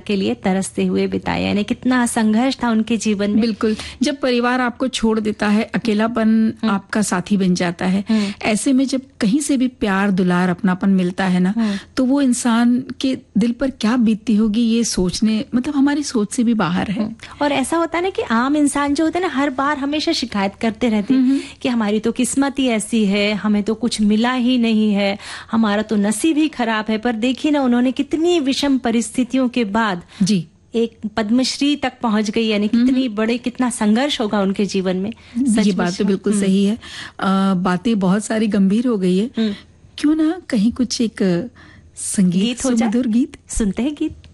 के लिए तरसते हुए बिताए, यानी कितना संघर्ष था उनके जीवन में। बिल्कुल, जब परिवार आपको छोड़ देता है, अकेलापन आपका साथी बन जाता है, ऐसे में जब कहीं से भी प्यार, दुलार, अपनापन मिलता है ना, तो वो इंसान के दिल पर क्या बीतती होगी ये सोचने, मतलब हमारी सोच से भी बाहर है। और ऐसा होता है ना कि आम इंसान जो होते हैं ना, हर बार हमेशा शिकायत करते रहते हैं कि हमारी तो किस्मत ही ऐसी है, हमें तो कुछ मिला ही नहीं है, हमारा तो नसीब ही खराब है। पर देखिए ना, उन्होंने कितनी विषम परिस्थितियों के बाद जी एक पद्मश्री तक पहुंच गई, यानी कितनी बड़े, कितना संघर्ष होगा उनके जीवन में। ये बात तो बिल्कुल सही है। बातें बहुत सारी गंभीर हो गई है, क्यों ना कहीं कुछ एक संगीत, हो जाए? सुमधुर गीत सुनते हैं गीत।